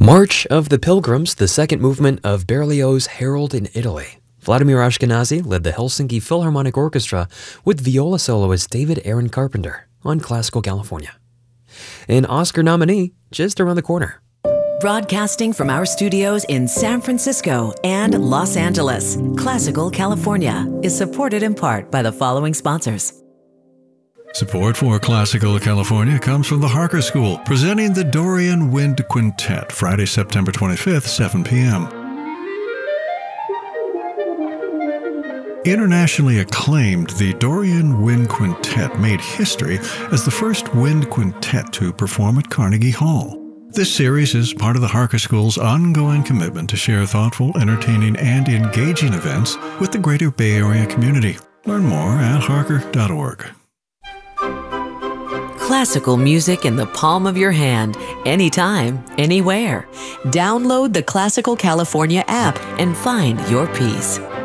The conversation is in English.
March of the Pilgrims, the second movement of Berlioz's Harold in Italy. Vladimir Ashkenazy led the Helsinki Philharmonic Orchestra with viola soloist David Aaron Carpenter on Classical California. An Oscar nominee just around the corner. Broadcasting from our studios in San Francisco and Los Angeles, Classical California is supported in part by the following sponsors. Support for Classical California comes from the Harker School, presenting the Dorian Wind Quintet, Friday, September 25th, 7 p.m. Internationally acclaimed, the Dorian Wind Quintet made history as the first wind quintet to perform at Carnegie Hall. This series is part of the Harker School's ongoing commitment to share thoughtful, entertaining, and engaging events with the greater Bay Area community. Learn more at harker.org. Classical music in the palm of your hand, anytime, anywhere. Download the Classical California app and find your peace.